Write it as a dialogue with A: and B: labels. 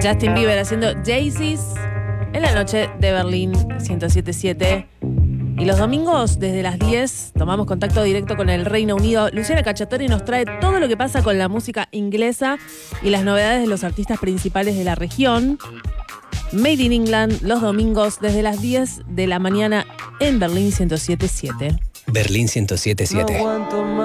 A: Justin Bieber haciendo Daisies en la noche de Berlín 107.7. Y los domingos, desde las 10, tomamos contacto directo con el Reino Unido. Luciana Cacciatore nos trae todo lo que pasa con la música inglesa y las novedades de los artistas principales de la región. Made in England, los domingos, desde las 10 de la mañana en Berlín 107.7.
B: Berlín 107.7.